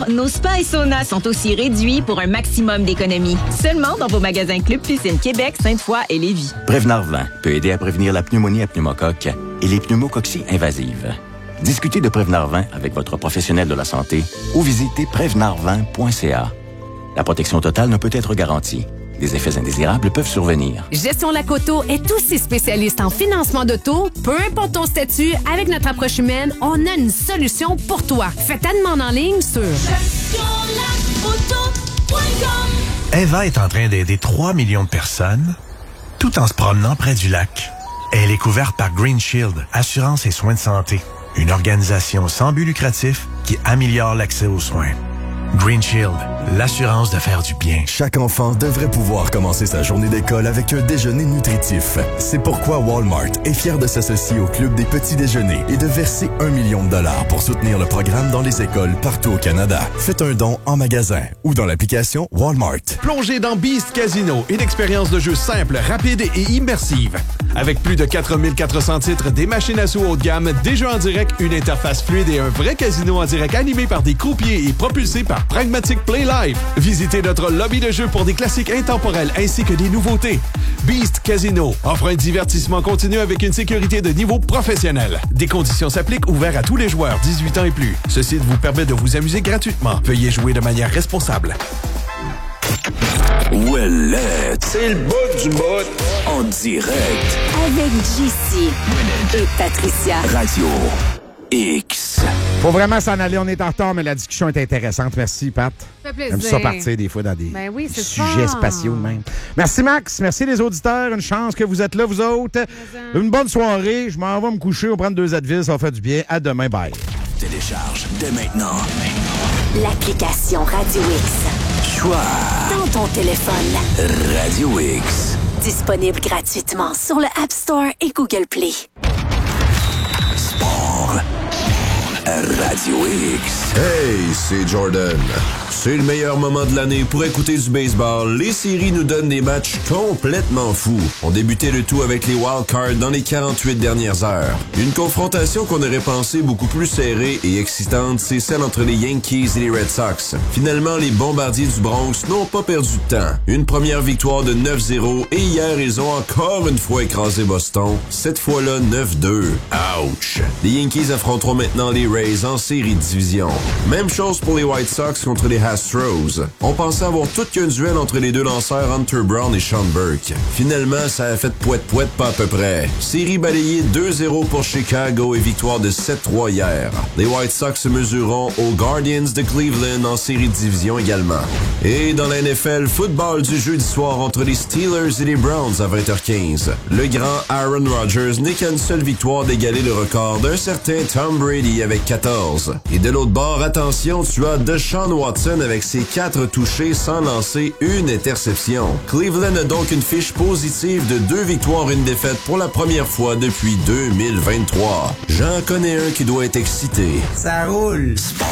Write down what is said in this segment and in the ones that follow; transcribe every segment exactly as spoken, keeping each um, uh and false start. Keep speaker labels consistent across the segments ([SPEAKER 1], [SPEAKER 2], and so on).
[SPEAKER 1] sport, nos spas et saunas sont aussi réduits pour un maximum d'économie. Seulement dans vos magasins Club Piscine Québec, Sainte-Foy et Lévis.
[SPEAKER 2] Prévenard vingt peut aider à prévenir la pneumonie à pneumocoque et les pneumococcies invasives. Discutez de Prévenard vingt avec votre professionnel de la santé ou visitez prévenard vingt point c a. La protection totale ne peut être garantie. Des effets indésirables peuvent survenir.
[SPEAKER 3] Gestion Lacoto est aussi spécialiste en financement d'auto. Peu importe ton statut, avec notre approche humaine, on a une solution pour toi. Fais ta demande en ligne sur gestion lacoto point com.
[SPEAKER 4] Eva est en train d'aider trois millions de personnes tout en se promenant près du lac. Elle est couverte par Green Shield, assurance et soins de santé. Une organisation sans but lucratif qui améliore l'accès aux soins. Green Shield, l'assurance de faire du bien.
[SPEAKER 5] Chaque enfant devrait pouvoir commencer sa journée d'école avec un déjeuner nutritif. C'est pourquoi Walmart est fier de s'associer au Club des petits déjeuners et de verser un million de dollars pour soutenir le programme dans les écoles partout au Canada. Faites un don en magasin ou dans l'application Walmart.
[SPEAKER 6] Plongez dans Beast Casino, une expérience de jeu simple, rapide et immersive. Avec plus de quatre mille quatre cents titres, des machines à sous haut de gamme, des jeux en direct, une interface fluide et un vrai casino en direct animé par des croupiers et propulsé par Pragmatic Play Live. Visitez notre lobby de jeux pour des classiques intemporels ainsi que des nouveautés. Beast Casino offre un divertissement continu avec une sécurité de niveau professionnel. Des conditions s'appliquent, ouvert à tous les joueurs dix-huit ans et plus. Ce site vous permet de vous amuser gratuitement. Veuillez jouer de manière responsable.
[SPEAKER 7] Ouellette, c'est le bout du bout en direct
[SPEAKER 8] avec J C et Patricia.
[SPEAKER 7] Radio X.
[SPEAKER 9] Faut vraiment s'en aller, on est en retard, mais la discussion est intéressante. Merci, Pat.
[SPEAKER 3] Ça fait plaisir.
[SPEAKER 9] J'aime ça partir des fois dans des
[SPEAKER 3] ben oui,
[SPEAKER 9] sujets
[SPEAKER 3] fun.
[SPEAKER 9] spatiaux même. Merci, Max. Merci les auditeurs. Une chance que vous êtes là, vous autres. Une bonne soirée. Je m'en vais me coucher. On va prendre deux Advil. Ça va faire du bien. À demain. Bye.
[SPEAKER 7] Télécharge dès maintenant.
[SPEAKER 8] L'application Radio X.
[SPEAKER 7] Choix.
[SPEAKER 8] Dans ton téléphone.
[SPEAKER 7] Radio X.
[SPEAKER 8] Disponible gratuitement sur le App Store et Google Play.
[SPEAKER 7] Sport. Radio X.
[SPEAKER 10] Hey, c'est Jordan. C'est le meilleur moment de l'année pour écouter du baseball. Les séries nous donnent des matchs complètement fous. On débutait le tout avec les wild cards dans les quarante-huit dernières heures. Une confrontation qu'on aurait pensé beaucoup plus serrée et excitante, c'est celle entre les Yankees et les Red Sox. Finalement, les bombardiers du Bronx n'ont pas perdu de temps. Une première victoire de neuf zéro et hier, ils ont encore une fois écrasé Boston. Cette fois-là, neuf deux. Ouch! Les Yankees affronteront maintenant les Rays en série de division. Même chose pour les White Sox contre les Astros. On pensait avoir tout qu'un duel entre les deux lanceurs Hunter Brown et Sean Burke. Finalement, ça a fait poète-poète pas à peu près. Série balayée deux zéro pour Chicago et victoire de sept trois hier. Les White Sox se mesureront aux Guardians de Cleveland en série de division également. Et dans la N F L, football du jeudi soir entre les Steelers et les Browns à vingt heures quinze. Le grand Aaron Rodgers n'est qu'à une seule victoire d'égaler le record d'un certain Tom Brady avec quatorze. Et de l'autre bord, attention, tu as Deshaun Watson avec ses quatre touchés sans lancer une interception. Cleveland a donc une fiche positive de deux victoires et une défaite pour la première fois depuis deux mille vingt-trois. J'en connais un qui doit être excité.
[SPEAKER 11] Ça roule.
[SPEAKER 7] Sport.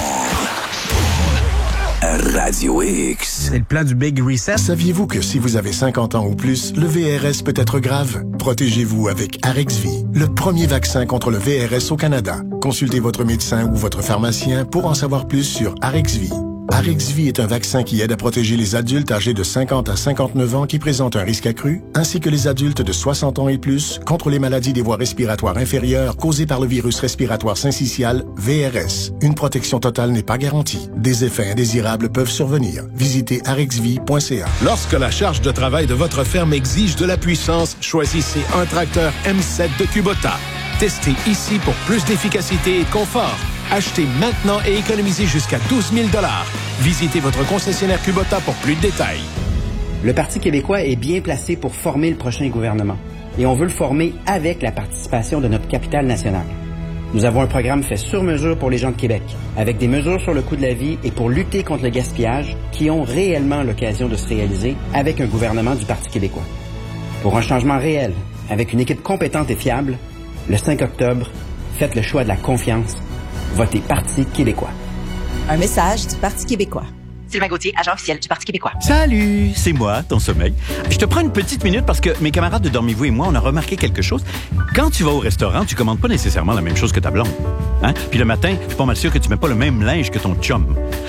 [SPEAKER 7] Radio X.
[SPEAKER 11] C'est le plan du Big Reset.
[SPEAKER 4] Saviez-vous que si vous avez cinquante ans ou plus, le V R S peut être grave? Protégez-vous avec Arexvy, le premier vaccin contre le V R S au Canada. Consultez votre médecin ou votre pharmacien pour en savoir plus sur Arexvy. Arexvy est un vaccin qui aide à protéger les adultes âgés de cinquante à cinquante-neuf ans qui présentent un risque accru, ainsi que les adultes de soixante ans et plus contre les maladies des voies respiratoires inférieures causées par le virus respiratoire syncytial V R S. Une protection totale n'est pas garantie. Des effets indésirables peuvent survenir. Visitez arexvy point c a.
[SPEAKER 6] Lorsque la charge de travail de votre ferme exige de la puissance, choisissez un tracteur M sept de Kubota. Testez ici pour plus d'efficacité et de confort. Achetez maintenant et économisez jusqu'à douze mille dollars. Visitez votre concessionnaire Kubota pour plus de détails.
[SPEAKER 12] Le Parti québécois est bien placé pour former le prochain gouvernement. Et on veut le former avec la participation de notre capitale nationale. Nous avons un programme fait sur mesure pour les gens de Québec, avec des mesures sur le coût de la vie et pour lutter contre le gaspillage qui ont réellement l'occasion de se réaliser avec un gouvernement du Parti québécois. Pour un changement réel, avec une équipe compétente et fiable, le cinq octobre, faites le choix de la confiance. Votez Parti québécois.
[SPEAKER 13] Un message du Parti québécois.
[SPEAKER 14] Sylvain Gauthier, agent officiel du Parti québécois.
[SPEAKER 15] Salut, c'est moi, ton sommeil. Je te prends une petite minute parce que mes camarades de Dormez-vous et moi, on a remarqué quelque chose. Quand tu vas au restaurant, tu commandes pas nécessairement la même chose que ta blonde. Hein? Puis le matin, je suis pas mal sûr que tu mets pas le même linge que ton chum.